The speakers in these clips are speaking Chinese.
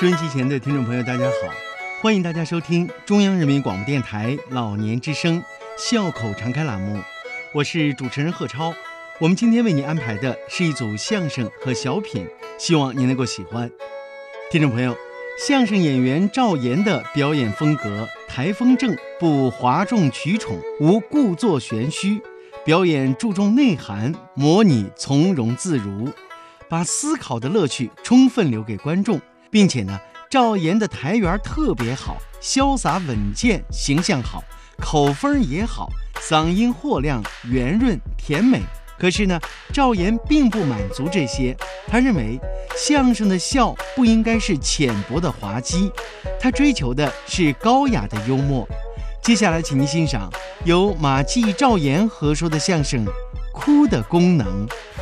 收音机前的听众朋友，大家好，欢迎大家收听中央人民广播电台老年之声笑口常开栏目，我是主持人贺超。我们今天为您安排的是一组相声和小品，希望您能够喜欢。听众朋友，相声演员赵岩的表演风格台风正，不哗众取宠，无故作玄虚，表演注重内涵，模拟从容自如，把思考的乐趣充分留给观众，并且呢，赵岩的台缘特别好，潇洒稳健，形象好，口风也好，嗓音豁亮、圆润、甜美。可是呢，赵岩并不满足这些，他认为相声的笑不应该是浅薄的滑稽，他追求的是高雅的幽默。接下来请您欣赏由马季、赵岩合说的相声《哭的功能》。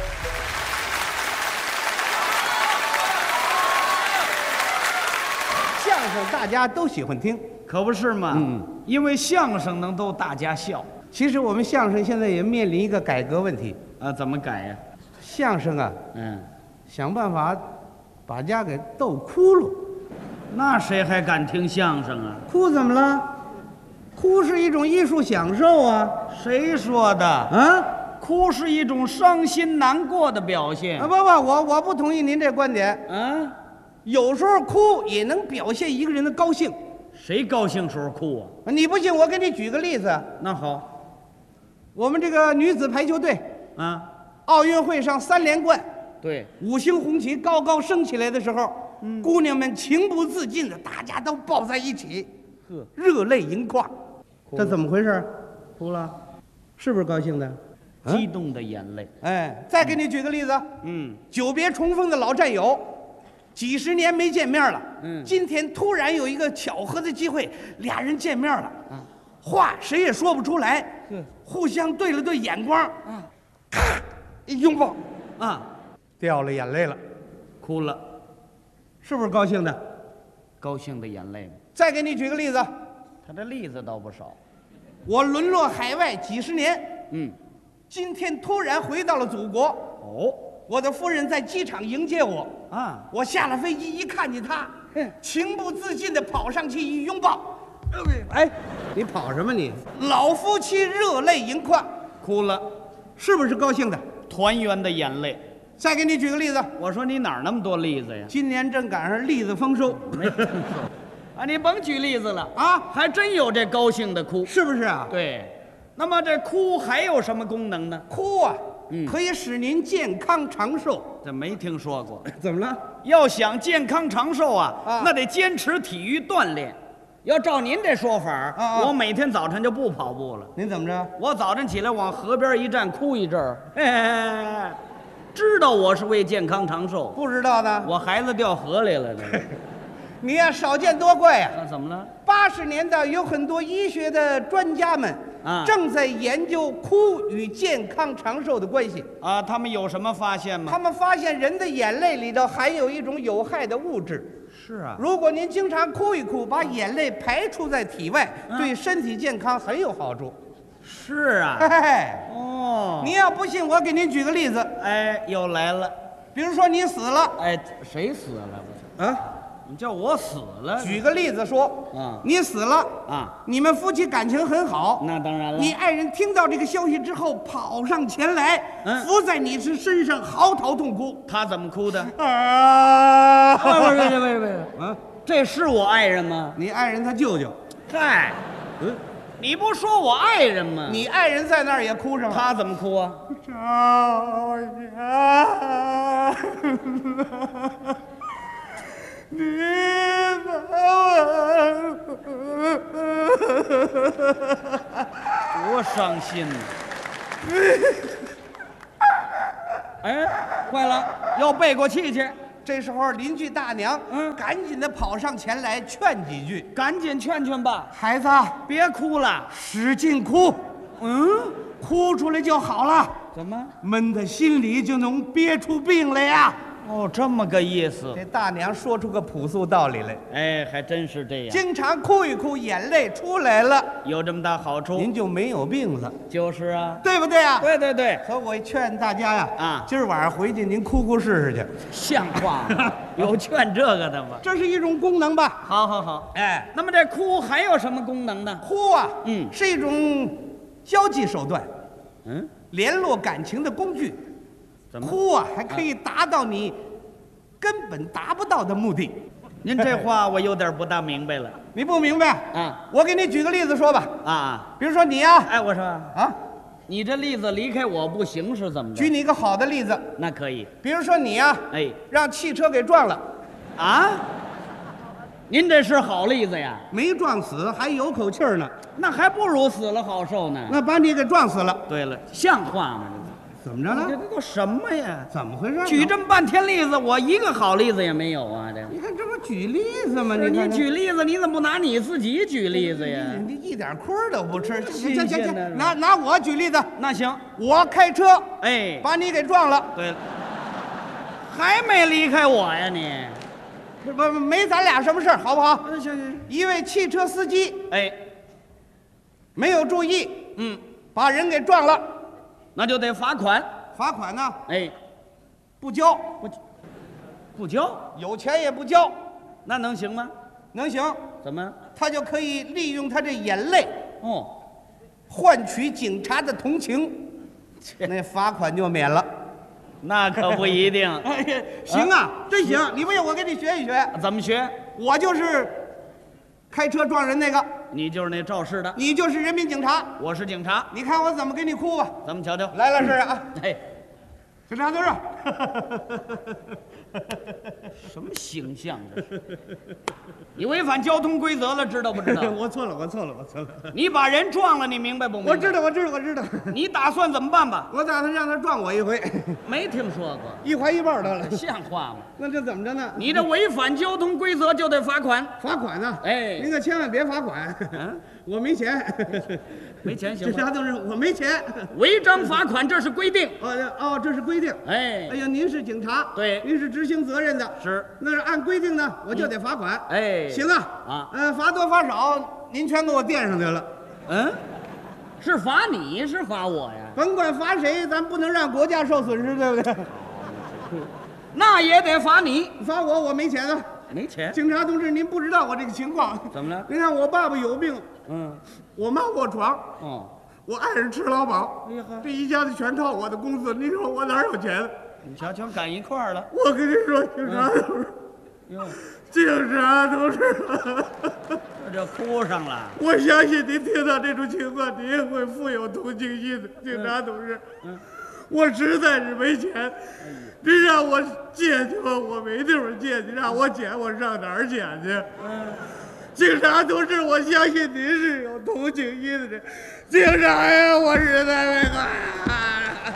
相声大家都喜欢听， 可不是嘛？因为相声能逗大家笑其实我们相声现在也面临一个改革问题。 啊。怎么改呀？ 相声啊，想办法把家给逗哭了。 那谁还敢听相声啊？ 哭怎么了？哭是一种艺术享受啊！ 谁说的？ 啊哭是一种伤心难过的表现啊！不，我不同意您这观点。 啊。 有时候哭也能表现一个人的高兴。 谁高兴时候哭啊？ 你不信，我给你举个例子。 那好， 我们这个女子排球队啊， 奥运会上3连冠， 对， 五星红旗高高升起来的时候，姑娘们情不自禁的，大家都抱在一起，热泪盈眶。这怎么回事？ 哭了， 是不是高兴的？ 激动的眼泪。 哎，再给你举个例子。久别重逢的老战友，几十年没见面了。今天突然有一个巧合的机会，俩人见面了。话谁也说不出来，互相对了对眼光，咔一拥抱，掉了眼泪了， 哭了， 是不是高兴的？ 高兴的眼泪。 再给你举个例子， 他这例子倒不少。 我沦落海外几十年，今天突然回到了祖国。 哦， 我的夫人在机场迎接我啊！ 我下了飞机，一看见她，情不自禁地跑上去一拥抱。哎，你跑什么你？老夫妻热泪盈眶， 哭了， 是不是高兴的？ 团圆的眼泪。 再给你举个例子， 我说你哪儿那么多例子呀？ 今年正赶上栗子丰收， 没听说啊！你甭举例子了啊， 还真有这高兴的哭， 是不是啊？ 对。那么这哭还有什么功能呢？ 哭啊，可以使您健康长寿。 这没听说过。 怎么了？ 要想健康长寿啊，那得坚持体育锻炼。要照您这说法，我每天早晨就不跑步了。 您怎么着？ 我早晨起来往河边一站，哭一阵儿。知道我是为健康长寿， 不知道的， 我孩子掉河里了。 你呀，少见多怪呀！ 怎么了 ？80年代有很多医学的专家们正在研究哭与健康长寿的关系啊。他们有什么发现吗？ 他们发现人的眼泪里头含有一种有害的物质。 是啊， 如果您经常哭一哭，把眼泪排出在体外，对身体健康很有好处。 是啊，哦， 您要不信，我给您举个例子。 哎，又来了。 比如说你死了， 谁死了？ 啊？ 你叫我死了？ 举个例子说，你死了你们夫妻感情很好， 那当然了。 你爱人听到这个消息之后，跑上前来，伏在你身上嚎啕痛哭。 他怎么哭的？ 不， 这是我爱人吗？ 你爱人他舅舅。 嗨，你不说我爱人吗？ 你爱人在那儿也哭上了。 他怎么哭啊？ 你多伤心呐！哎，坏了，要背过气去。 这时候邻居大娘赶紧的跑上前来劝几句， 赶紧劝劝吧， 孩子别哭了， 使劲哭，哭出来就好了。 怎么？ 闷在心里就能憋出病来呀？ 哦，这么个意思。 这大娘说出个朴素道理来， 哎，还真是这样。 经常哭一哭，眼泪出来了， 有这么大好处。 您就没有病了， 就是啊。 对不对啊？ 对对对， 可我劝大家呀，今儿晚上回去您哭哭试试去， 像话吗？有劝这个的吗？ 这是一种功能吧？ 好好好。 哎， 那么这哭还有什么功能呢？ 哭啊，是一种交际手段，联络感情的工具。 怎么哭啊，还可以达到你根本达不到的目的。 您这话我有点不大明白了。 你不明白啊？ 我给你举个例子说吧。 啊， 比如说你呀， 哎，我说啊， 你这例子离开我不行是怎么着？ 举你一个好的例子， 那可以。 比如说你呀， 哎， 让汽车给撞了， 啊，您这是好例子呀？ 没撞死，还有口气儿呢， 那还不如死了好受呢。 那把你给撞死了， 对了，像话吗？ 怎么着了？ 这都什么呀？ 怎么回事？ 举这么半天例子，我一个好例子也没有啊！这你看这不举例子吗？ 你看举例子，你怎么不拿你自己举例子呀？ 你一点亏都不吃。 新鲜的拿我举例子。 那行， 我开车， 哎， 把你给撞了。 对了，还没离开我呀你？ 不，没咱俩什么事儿，好不好？ 行。 一位汽车司机， 哎， 没有注意，把人给撞了， 那就得罚款。 罚款呢？ 哎， 不交， 不交， 有钱也不交， 那能行吗？ 能行？ 怎么？ 他就可以利用他这眼泪，换取警察的同情，那罚款就免了。 那可不一定。 行啊，真行！你不信我给你学一学。 怎么学？ 我就是开车撞人那个， 你就是那肇事的， 你就是人民警察， 我是警察。 你看我怎么给你哭吧？ 咱们瞧瞧。 来了，是啊。 哎， 警察同志， 什么形象这是？你违反交通规则了，知道不知道？ 我错了。 你把人撞了，你明白不明白？ 我知道。 你打算怎么办吧？ 我打算让他撞我一回， 没听说过， 一怀一抱得了。 像话吗？ 那这怎么着呢？ 你这违反交通规则就得罚款。 罚款呢？ 哎， 您可千万别罚款。我没钱。 没钱行吗？ 警察同志，我没钱。 违章罚款，这是规定。 这是规定。 哎呀，您是警察， 对， 您是执行责任的， 是。 那是按规定呢，我就得罚款。 哎， 行啊。罚多罚少，您全给我垫上去了。 是罚你是罚我呀？ 甭管罚谁，咱不能让国家受损失，对不对？ 那也得罚你。 罚我没钱啊。 没钱。 警察同志，您不知道我这个情况。 怎么了？ 您看我爸爸有病，我妈卧床，我爱人吃劳保，这一家子全靠我的工资，你说我哪有钱？ 你瞧，全赶一块儿了。 我跟你说，警察同志，警察同志， 这就哭上了。 我相信您听到这种情况，您也会富有同情心的，警察同志。我实在是没钱，您让我借去吧，我没地方借去，让我捡，我上哪儿捡去？警察同志，我相信您是有同情心的人。警察呀，我实在没办法。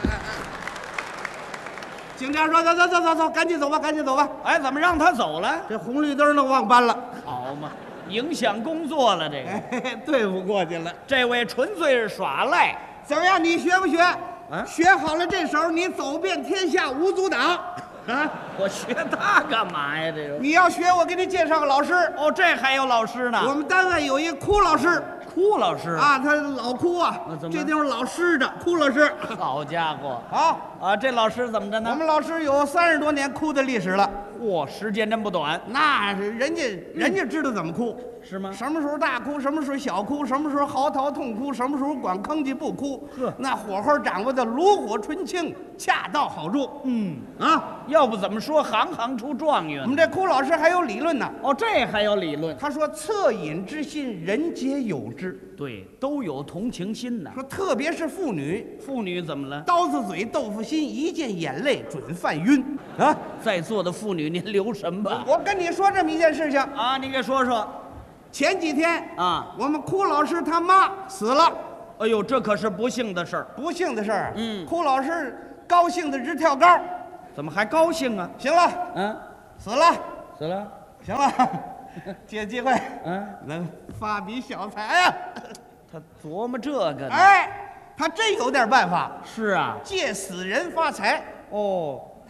警察说：“走，赶紧走吧。” 哎，怎么让他走了？ 这红绿灯都忘搬了， 好嘛，影响工作了。这个对付过去了。 这位纯粹是耍赖。 怎么样？你学不学？学好了这手，你走遍天下无阻挡。 我学他干嘛呀？这个你要学，我给你介绍个老师。 这还有老师呢。 我们单位有一哭老师。 哭老师啊，他老哭啊，这地方老湿着，哭老师。 好家伙！这老师怎么着呢？ 我们老师有30多年哭的历史了。 哇，时间真不短。 那是人家知道怎么哭， 是吗？ 什么时候大哭，什么时候小哭，什么时候嚎啕痛哭，什么时候光吭叽不哭。那火候掌握的炉火纯青，恰到好处。 要不怎么说行行出状元？ 我们这哭老师还有理论呢。 这还有理论。 他说：“恻隐之心，人皆有之。” 对，都有同情心呐。 说特别是妇女， 妇女怎么了？ 刀子嘴豆腐心，一见眼泪准犯晕啊！ 在座的妇女，您留神吧。 我跟你说这么一件事情啊，你给说说。 前几天啊， 我们哭老师他妈死了。 哎呦，这可是不幸的事儿。 不幸的事儿。哭老师高兴的直跳高。 怎么还高兴啊？ 行了，死了，行了。借机会，能发笔小财啊！ 他琢磨这个呢。 他真有点办法。 是啊， 借死人发财。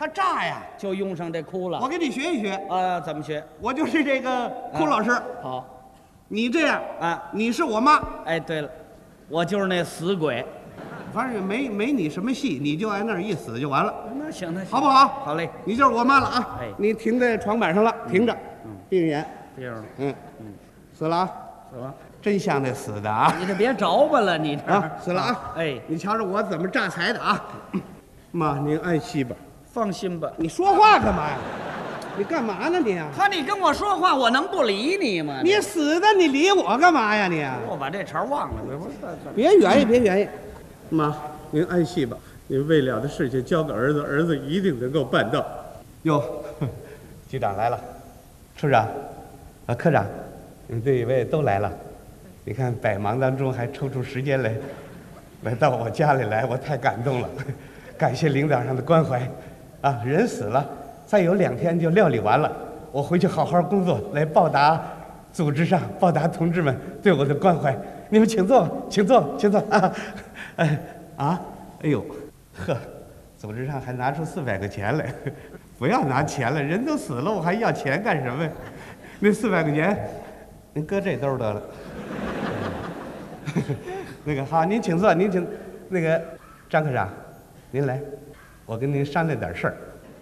他炸呀， 就用上这哭了。 我给你学一学啊，怎么学？ 我就是这个哭老师。 好， 你这样啊， 你是我妈。 哎，对了，我就是那死鬼。 反正没你什么戏，你就挨那儿一死就完了。 那行，那行， 好不好？ 好嘞， 你就是我妈了啊！ 哎， 你停在床板上了，停着，闭着眼， 这样了， 死了啊！ 死了。 真像那死的啊！ 你这别着吧了，你这啊，死了啊！ 哎， 你瞧着我怎么榨财的啊！妈，您安息吧。 放心吧。 你说话干嘛呀？你干嘛呢你啊？ 你跟我说话，我能不理你吗？ 你死的，你理我干嘛呀你？ 我把这茬忘了， 别原意，别原意。妈，您安息吧。您未了的事情交给儿子，儿子一定能够办到。哟，局长来了，处长，啊，科长，你们这一位都来了。你看百忙当中还抽出时间来到我家里来，我太感动了。感谢领导上的关怀，啊，人死了，再有2天就料理完了。我回去好好工作，来报答组织上报答同志们对我的关怀。你们请坐，请坐，请坐啊！哎呦，呵，组织上还拿出400块钱来，不要拿钱了，人都死了，我还要钱干什么呀？那400块钱，您搁这兜得了。那个好，您请坐，您请，那个张科长，您来，我跟您商量点事儿。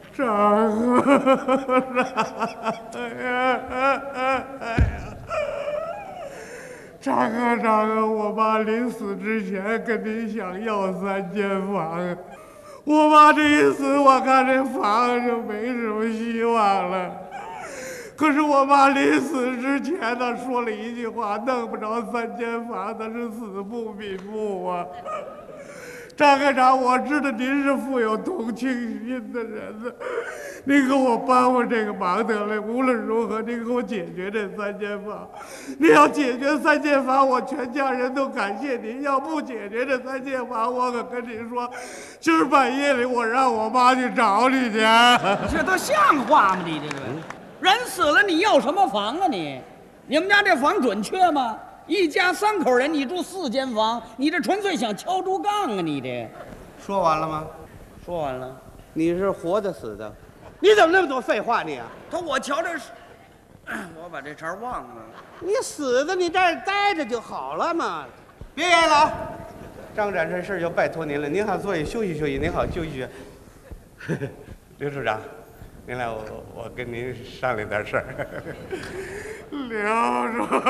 张科长啊，我妈临死之前跟您想要3间房，我妈这一死，我看这房就没什么希望了。可是我妈临死之前呢，说了一句话，弄不着3间房，那是死不瞑目啊。张科长，我知道您是富有同情心的人呢，您给我帮帮这个忙得了。无论如何，您给我解决这3间房。您要解决3间房，我全家人都感谢您；要不解决这3间房，我可跟您说，今儿半夜里我让我妈去找你去。 这都像话吗？你这个人死了，你要什么房啊你？你们家这房准确吗？一家3口人，你住4间房，你这纯粹想敲竹杠啊！你这， 说完了吗？ 说完了。 你是活的死的？你怎么那么多废话你啊？ 我瞧这是，我把这茬忘了。 你死的，你这儿待着就好了嘛。别演了啊！张展这事儿就拜托您了，您好坐下休息休息，您好休息休息。刘处长，您来，我跟您商量点事儿。刘处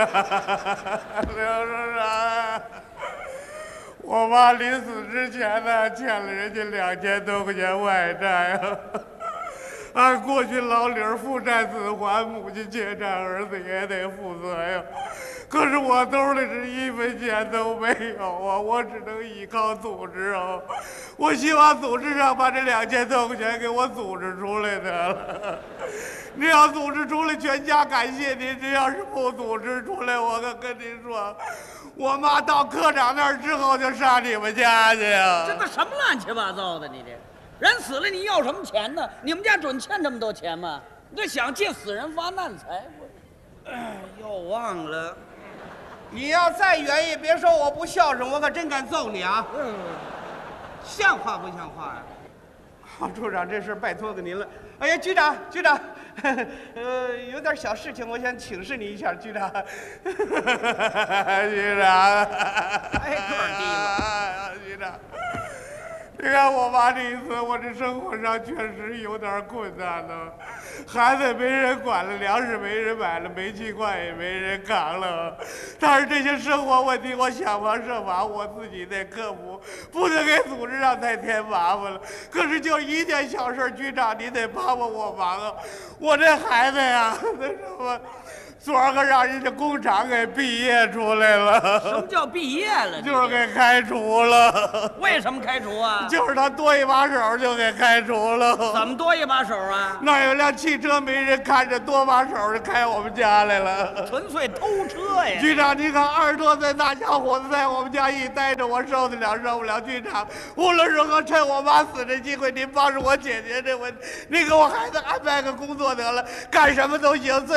长，我妈临死之前呢，欠了人家2000多块钱外债啊。按过去老理儿，父债子还，母亲欠债，儿子也得负责呀。可是我兜里是1分钱都没有啊，我只能依靠组织啊。我希望组织上把这2000多块钱给我组织出来得了。你要组织出来，全家感谢您；您要是不组织出来，我可跟您说，我妈到科长那儿之后就上你们家去呀。 这都什么乱七八糟的？你这人死了，你要什么钱呢？你们家准欠这么多钱吗？你这想借死人发难财，又忘了。 你要再原意，别说我不孝顺，我可真敢揍你啊！像话不像话呀？好，处长，这事拜托给您了。哎呀，局长，有点小事情，我想请示你一下，局长。局长， 哎，个儿低了， 局长。你看我妈这一次，我这生活上确实有点困难呢。孩子没人管了，粮食没人买了，煤气罐也没人扛了。但是这些生活问题，我想方设法，我自己得克服，不能给组织上再添麻烦了。可是就一件小事，局长你得帮帮我忙啊！我这孩子呀，那什么。昨儿个让人家工厂给毕业出来了。 什么叫毕业了？ 就是给开除了。 为什么开除啊？ 就是他多一把手就给开除了。 怎么多一把手啊？ 那有辆汽车没人看着，多把手就开我们家来了。 纯粹偷车呀！ 局长，你看20多岁大小伙子在我们家一待着，我受得了受不了？局长，无论如何趁我妈死这机会，您帮着我解决这问题。您给我孩子安排个工作得了，干什么都行。